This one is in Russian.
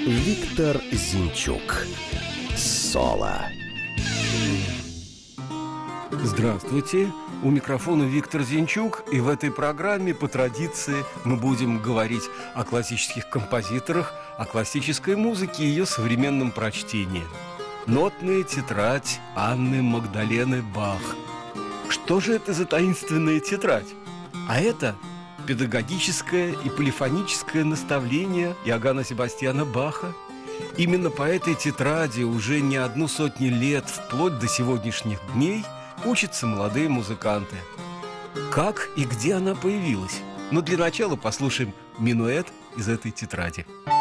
Виктор Зинчук. Соло. Здравствуйте, у микрофона Виктор Зинчук, и в этой программе по традиции мы будем говорить о классических композиторах, о классической музыке и ее современном прочтении. Нотная тетрадь Анны Магдалены Бах. Что же это за таинственная тетрадь? А это педагогическое и полифоническое наставление Иоганна Себастьяна Баха. Именно по этой тетради уже не одну сотню лет, вплоть до сегодняшних дней, учатся молодые музыканты. Как и где она появилась? Но для начала послушаем минуэт из этой тетради.